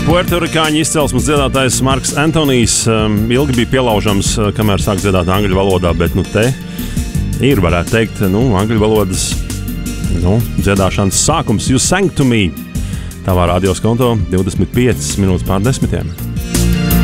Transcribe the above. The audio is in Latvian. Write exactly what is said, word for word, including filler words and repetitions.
Puertorikāņu izcelsmes dziedātājs Marks Antonijs um, ilgi bija pielaužams, kamēr sāk dziedāt angļu valodā, bet nu te ir, varētu teikt, nu, angļu valodas nu, dziedāšanas sākums. You sang to me. Tavā radios konto divdesmit piecas minūtes pār desmitiem.